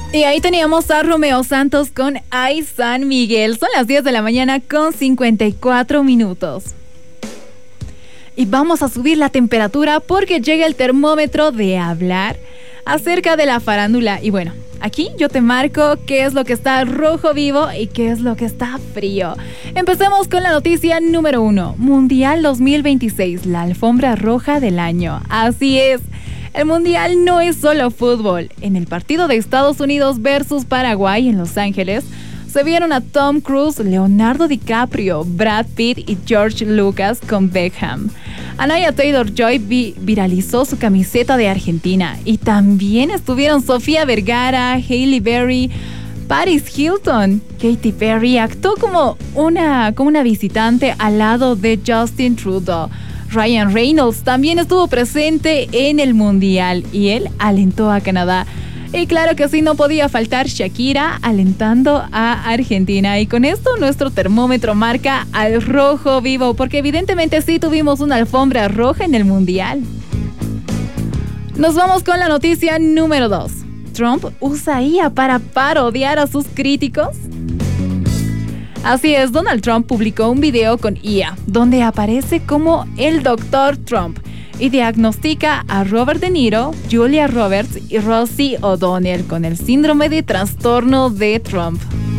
Y ahí teníamos a Romeo Santos con Ay San Miguel. Son las 10 de la mañana con 54 minutos. Y vamos a subir la temperatura porque llega el termómetro de hablar acerca de la farándula. Y bueno, aquí yo te marco qué es lo que está rojo vivo y qué es lo que está frío. Empecemos con la noticia número 1. Mundial 2026, la alfombra roja del año. Así es. El Mundial no es solo fútbol. En el partido de Estados Unidos versus Paraguay en Los Ángeles, se vieron a Tom Cruise, Leonardo DiCaprio, Brad Pitt y George Lucas con Beckham. Anya Taylor-Joy viralizó su camiseta de Argentina. Y también estuvieron Sofía Vergara, Halle Berry, Paris Hilton. Katy Perry actuó como una visitante al lado de Justin Trudeau. Ryan Reynolds también estuvo presente en el Mundial y él alentó a Canadá. Y claro que sí, no podía faltar Shakira alentando a Argentina. Y con esto nuestro termómetro marca al rojo vivo, porque evidentemente sí tuvimos una alfombra roja en el Mundial. Nos vamos con la noticia número 2. ¿Trump usa IA para parodiar a sus críticos? Así es, Donald Trump publicó un video con IA, donde aparece como el Dr. Trump y diagnostica a Robert De Niro, Julia Roberts y Rosie O'Donnell con el síndrome de trastorno de Trump.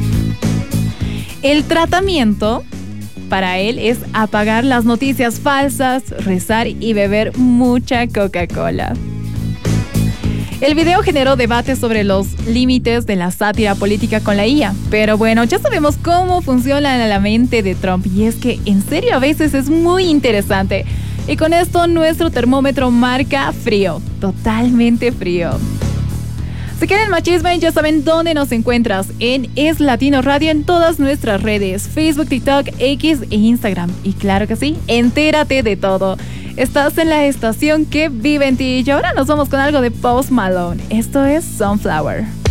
El tratamiento para él es apagar las noticias falsas, rezar y beber mucha Coca-Cola. El video generó debate sobre los límites de la sátira política con la IA. Pero bueno, ya sabemos cómo funciona la mente de Trump. Y es que en serio a veces es muy interesante. Y con esto nuestro termómetro marca frío. Totalmente frío. Si quieren más chisme, ya saben dónde nos encuentras. En Es Latino Radio en todas nuestras redes. Facebook, TikTok, X e Instagram. Y claro que sí, entérate de todo. Estás en la estación que vive en ti. Y ahora nos vamos con algo de Post Malone. Esto es Sunflower.